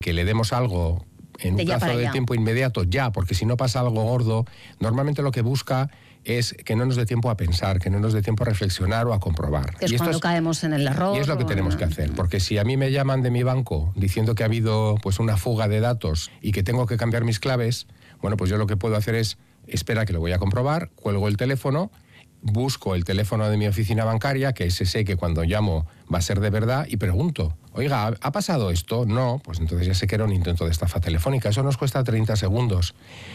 que le demos algo en un plazo de tiempo inmediato, ya, porque si no pasa algo gordo, normalmente lo que busca es que no nos dé tiempo a pensar, que no nos dé tiempo a reflexionar o a comprobar. Es cuando caemos en el error. Y es lo que tenemos que hacer, porque si a mí me llaman de mi banco diciendo que ha habido pues una fuga de datos y que tengo que cambiar mis claves, bueno, pues yo lo que puedo hacer es, espera que lo voy a comprobar, cuelgo el teléfono, busco el teléfono de mi oficina bancaria, que ese sé que cuando llamo va a ser de verdad, y pregunto, oiga, ¿ha pasado esto? No, pues entonces ya sé que era un intento de estafa telefónica. Eso nos cuesta 30 segundos.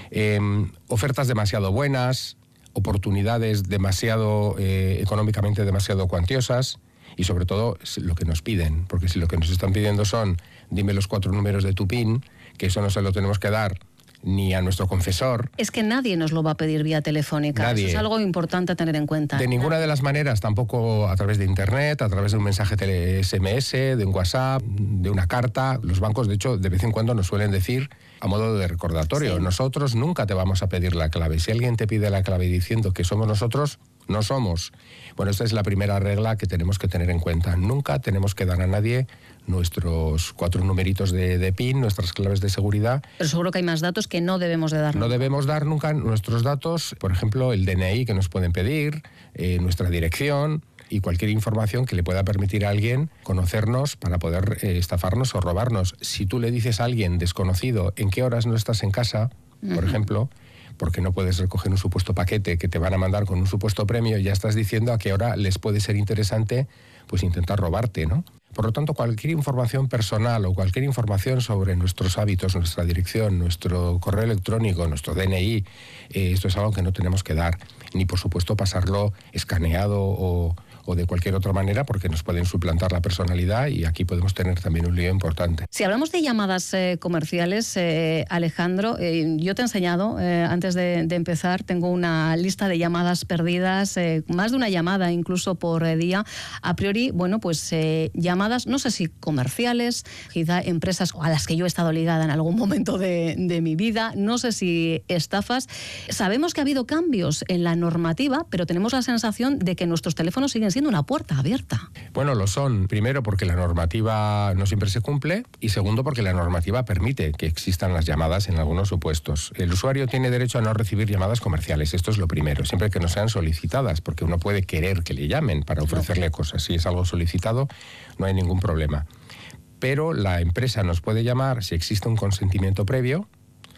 Ofertas demasiado buenas, oportunidades demasiado económicamente demasiado cuantiosas y sobre todo lo que nos piden, porque si lo que nos están pidiendo son dime los 4 números de tu PIN, que eso no se lo tenemos que dar ni a nuestro confesor. Es que nadie nos lo va a pedir vía telefónica. Nadie. Eso es algo importante a tener en cuenta. De ninguna de las maneras, tampoco a través de internet, a través de un mensaje SMS, de un WhatsApp, de una carta. Los bancos, de hecho, de vez en cuando nos suelen decir, a modo de recordatorio, nosotros nunca te vamos a pedir la clave. Si alguien te pide la clave diciendo que somos nosotros, no somos. Bueno, esta es la primera regla que tenemos que tener en cuenta. Nunca tenemos que dar a nadie nuestros 4 numeritos de PIN, nuestras claves de seguridad. Pero seguro que hay más datos que no debemos de dar nunca. No debemos dar nunca nuestros datos, por ejemplo, el DNI que nos pueden pedir, nuestra dirección y cualquier información que le pueda permitir a alguien conocernos para poder estafarnos o robarnos. Si tú le dices a alguien desconocido en qué horas no estás en casa, por ejemplo, porque no puedes recoger un supuesto paquete que te van a mandar con un supuesto premio, ya estás diciendo a qué hora les puede ser interesante pues intentar robarte, ¿no? Por lo tanto, cualquier información personal o cualquier información sobre nuestros hábitos, nuestra dirección, nuestro correo electrónico, nuestro DNI, esto es algo que no tenemos que dar, ni por supuesto pasarlo escaneado o de cualquier otra manera, porque nos pueden suplantar la personalidad y aquí podemos tener también un lío importante. Si hablamos de llamadas comerciales, Alejandro, yo te he enseñado, antes de empezar, tengo una lista de llamadas perdidas, más de una llamada incluso por día. A priori, bueno, pues llamadas, no sé si comerciales, quizá empresas a las que yo he estado ligada en algún momento de mi vida, no sé si estafas. Sabemos que ha habido cambios en la normativa, pero tenemos la sensación de que nuestros teléfonos siguen siendo una puerta abierta. Bueno, lo son. Primero, porque la normativa no siempre se cumple y segundo, porque la normativa permite que existan las llamadas en algunos supuestos. El usuario tiene derecho a no recibir llamadas comerciales. Esto es lo primero, siempre que no sean solicitadas, porque uno puede querer que le llamen para ofrecerle cosas. Si es algo solicitado, no hay ningún problema. Pero la empresa nos puede llamar si existe un consentimiento previo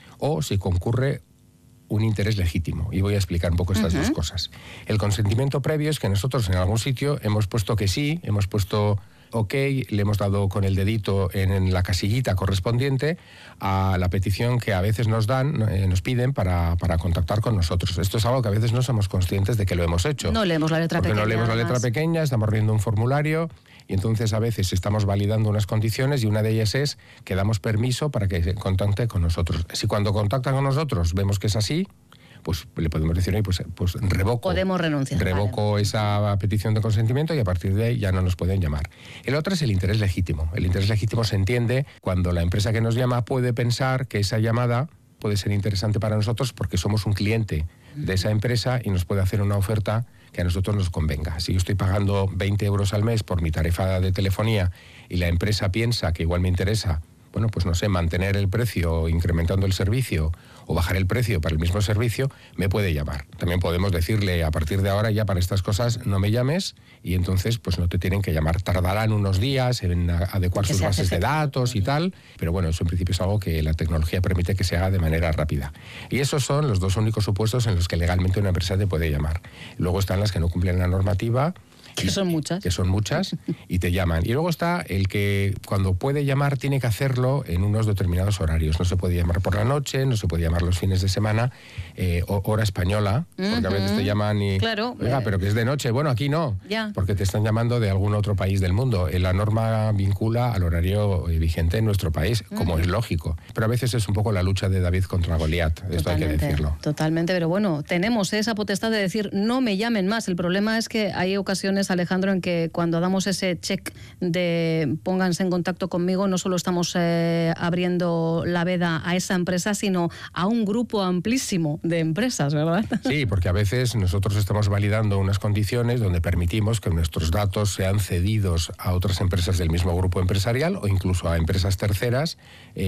o si concurre un interés legítimo. Y voy a explicar un poco estas dos cosas. El consentimiento previo es que nosotros en algún sitio hemos puesto que sí, hemos puesto OK, le hemos dado con el dedito en la casillita correspondiente a la petición que a veces nos dan, nos piden para contactar con nosotros. Esto es algo que a veces no somos conscientes de que lo hemos hecho. No leemos la letra pequeña. No leemos la letra pequeña, estamos riendo un formulario y entonces a veces estamos validando unas condiciones y una de ellas es que damos permiso para que se contacte con nosotros. Si cuando contactan con nosotros vemos que es así, pues le podemos decir, oye, pues revoco. Podemos renunciar. Revoco esa petición de consentimiento y a partir de ahí ya no nos pueden llamar. El otro es el interés legítimo. El interés legítimo se entiende cuando la empresa que nos llama puede pensar que esa llamada puede ser interesante para nosotros porque somos un cliente de esa empresa y nos puede hacer una oferta que a nosotros nos convenga. Si yo estoy pagando 20 euros al mes por mi tarifa de telefonía y la empresa piensa que igual me interesa, bueno, pues no sé, mantener el precio incrementando el servicio o bajar el precio para el mismo servicio, me puede llamar. También podemos decirle, a partir de ahora ya para estas cosas no me llames y entonces pues no te tienen que llamar. Tardarán unos días en adecuar sus bases de datos y tal, pero bueno, eso en principio es algo que la tecnología permite que se haga de manera rápida. Y esos son los dos únicos supuestos en los que legalmente una empresa te puede llamar. Luego están las que no cumplen la normativa, que son muchas. Que son muchas y te llaman. Y luego está el que cuando puede llamar tiene que hacerlo en unos determinados horarios. No se puede llamar por la noche, no se puede llamar los fines de semana, hora española, porque a veces te llaman y... Claro. Oiga, pero que es de noche. Bueno, aquí no, ya. Porque te están llamando de algún otro país del mundo. La norma vincula al horario vigente en nuestro país, como es lógico. Pero a veces es un poco la lucha de David contra Goliat, esto hay que decirlo. Totalmente, pero bueno, tenemos esa potestad de decir no me llamen más. El problema es que hay ocasiones coincidas, Alejandro, en que cuando damos ese check de pónganse en contacto conmigo, no solo estamos abriendo la veda a esa empresa, sino a un grupo amplísimo de empresas, ¿verdad? Sí, porque a veces nosotros estamos validando unas condiciones donde permitimos que nuestros datos sean cedidos a otras empresas del mismo grupo empresarial o incluso a empresas terceras